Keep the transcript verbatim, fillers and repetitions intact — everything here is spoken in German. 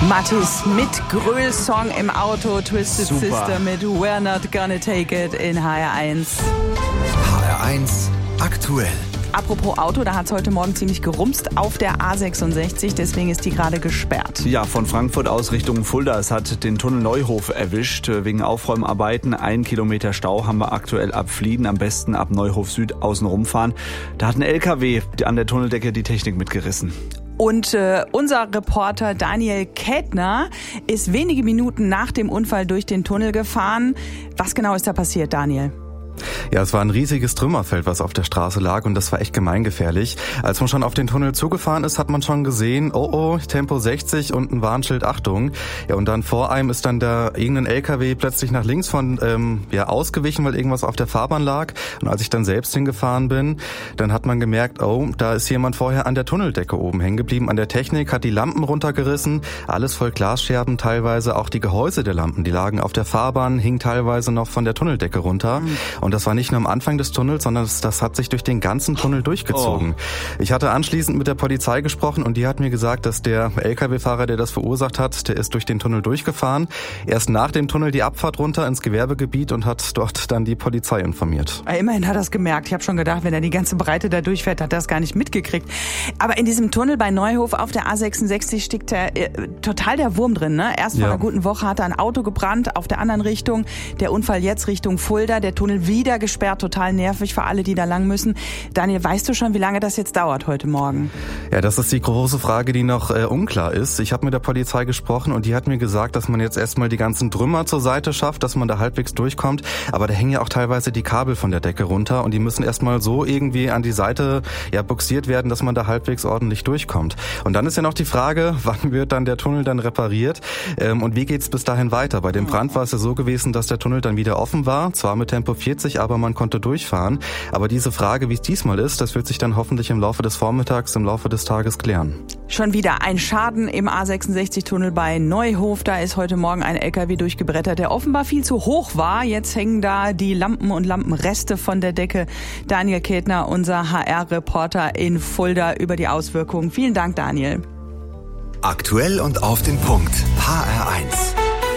Mattis mit Gröl-Song im Auto, Twisted Super. Sister mit We're Not Gonna Take It in H R eins. H R eins aktuell. Apropos Auto, da hat es heute Morgen ziemlich gerumst auf der A sechsundsechzig, deswegen ist die gerade gesperrt. Ja, von Frankfurt aus Richtung Fulda. Es hat den Tunnel Neuhof erwischt. Wegen Aufräumarbeiten. Ein Kilometer Stau haben wir aktuell ab Flieden. Am besten ab Neuhof Süd außen rumfahren. Da hat ein L K W an der Tunneldecke die Technik mitgerissen. Und äh, unser Reporter Daniel Kätner ist wenige Minuten nach dem Unfall durch den Tunnel gefahren. Was genau ist da passiert, Daniel? Ja, es war ein riesiges Trümmerfeld, was auf der Straße lag, und das war echt gemeingefährlich. Als man schon auf den Tunnel zugefahren ist, hat man schon gesehen, oh oh, Tempo sechzig und ein Warnschild, Achtung. Ja, und dann vor einem ist dann der irgendein L K W plötzlich nach links von ähm, ja ausgewichen, weil irgendwas auf der Fahrbahn lag. Und als ich dann selbst hingefahren bin, dann hat man gemerkt, oh, da ist jemand vorher an der Tunneldecke oben hängen geblieben, an der Technik, hat die Lampen runtergerissen, alles voll Glasscherben teilweise, auch die Gehäuse der Lampen, die lagen auf der Fahrbahn, hingen teilweise noch von der Tunneldecke runter. Mhm. Und das war nicht nur am Anfang des Tunnels, sondern das, das hat sich durch den ganzen Tunnel durchgezogen. Oh. Ich hatte anschließend mit der Polizei gesprochen und die hat mir gesagt, dass der L K W-Fahrer, der das verursacht hat, der ist durch den Tunnel durchgefahren. Erst nach dem Tunnel die Abfahrt runter ins Gewerbegebiet und hat dort dann die Polizei informiert. Immerhin hat er es gemerkt. Ich habe schon gedacht, wenn er die ganze Breite da durchfährt, hat er es gar nicht mitgekriegt. Aber in diesem Tunnel bei Neuhof auf der A sechsundsechzig steckt der, äh, total der Wurm drin. Ne? Erst vor ja. einer guten Woche hat er ein Auto gebrannt, auf der anderen Richtung. Der Unfall jetzt Richtung Fulda, der Tunnel wieder gesperrt, total nervig für alle, die da lang müssen. Daniel, weißt du schon, wie lange das jetzt dauert heute Morgen? Ja, das ist die große Frage, die noch äh, unklar ist. Ich habe mit der Polizei gesprochen und die hat mir gesagt, dass man jetzt erstmal die ganzen Trümmer zur Seite schafft, dass man da halbwegs durchkommt. Aber da hängen ja auch teilweise die Kabel von der Decke runter und die müssen erstmal so irgendwie an die Seite ja buxiert werden, dass man da halbwegs ordentlich durchkommt. Und dann ist ja noch die Frage, wann wird dann der Tunnel dann repariert ähm, und wie geht's bis dahin weiter? Bei dem Brand war es ja so gewesen, dass der Tunnel dann wieder offen war, zwar mit Tempo vierzig, aber man konnte durchfahren. Aber diese Frage, wie es diesmal ist, das wird sich dann hoffentlich im Laufe des Vormittags, im Laufe des Tages klären. Schon wieder ein Schaden im A sechsundsechzig-Tunnel bei Neuhof. Da ist heute Morgen ein L K W durchgebrettert, der offenbar viel zu hoch war. Jetzt hängen da die Lampen und Lampenreste von der Decke. Daniel Kätner, unser H R-Reporter in Fulda, über die Auswirkungen. Vielen Dank, Daniel. Aktuell und auf den Punkt. H R eins.